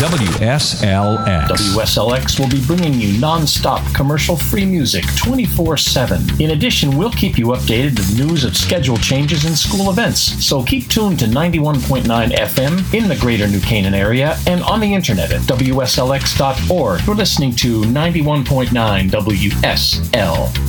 WSLX. WSLX will be bringing you non-stop commercial-free music 24/7. In addition, we'll keep you updated with news of schedule changes and school events. So keep tuned to 91.9 FM in the greater New Canaan area and on the internet at WSLX.org. You're listening to 91.9 WSLX.